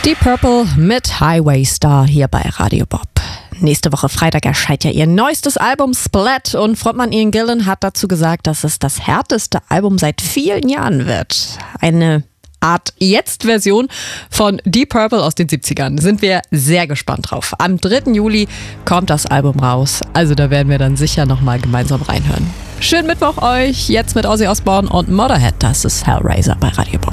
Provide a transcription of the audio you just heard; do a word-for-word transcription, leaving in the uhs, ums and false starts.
Deep Purple mit Highway Star hier bei Radio Bob. Nächste Woche Freitag erscheint ja ihr neuestes Album Splat und Frontmann Ian Gillan hat dazu gesagt, dass es das härteste Album seit vielen Jahren wird. Eine Art Jetzt-Version von Deep Purple aus den siebzigern. Sind wir sehr gespannt drauf. Am dritten Juli kommt das Album raus, also da werden wir dann sicher nochmal gemeinsam reinhören. Schönen Mittwoch euch, jetzt mit Ozzy Osbourne und Motorhead. Das ist Hellraiser bei Radio Bob.